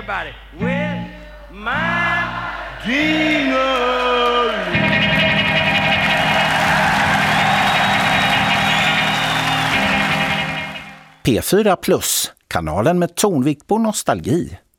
everybody with my ding-a-ling. P4 Plus, kanalen med tonvikt på nostalgi.